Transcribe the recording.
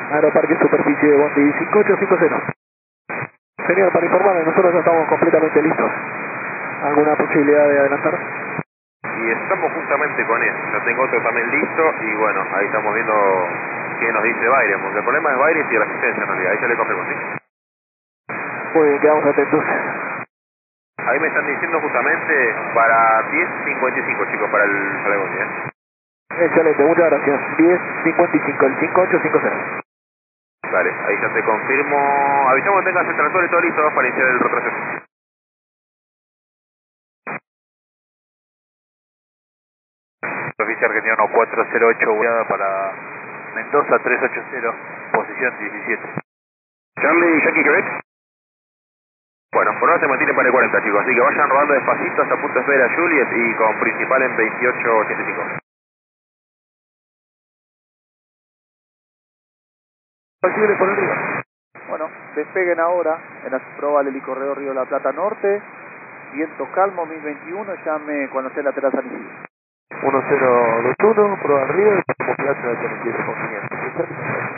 Aeroparque Superficie de Bondi 5850. Señor, para informarle, nosotros ya estamos completamente listos. ¿Alguna posibilidad de adelantar? Y estamos justamente con eso. Ya tengo otro también listo y bueno, ahí estamos viendo qué nos dice Bayern, porque el problema es Bayern y la asistencia en realidad. Ahí se le confirmo, ¿sí? Muy bien, quedamos atentos. Ahí me están diciendo justamente para 10:55, chicos, para el Bondi, ¿eh? Excelente, muchas gracias. 10:55, el 5850. Dale, ahí ya te confirmo. Avisamos que tengas el tractor y todo listo para iniciar el retroceso. Oficial Argentina 1408, volada para Mendoza 380, posición 17. Charlie, Jackie, Quebec. Bueno, por ahora se mantiene para el 40, chicos, así que vayan rodando despacito hasta punto de espera a Juliet y con principal en 2885. Posible por el río. Bueno, despeguen ahora en la prueba del helicorredor Río de la Plata Norte, viento calmo 1021, llame cuando esté lateral salida. 1021, prueba al río y como plaza de 7 con 500.